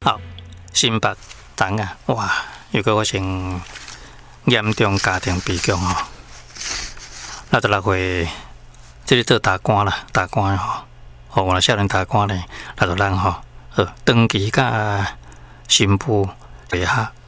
好，新北东啊，哇，又个发生严重家庭悲剧吼。那16岁，这里做大官啦，大官吼，哦，我少年大官呢，那就人吼，登记甲新妇底下